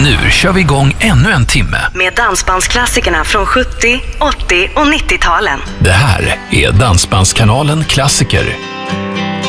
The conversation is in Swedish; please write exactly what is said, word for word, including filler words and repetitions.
Nu kör vi igång ännu en timme med dansbandsklassikerna från sjuttio, åttio och nittio-talen. Det här är Dansbandskanalen Klassiker.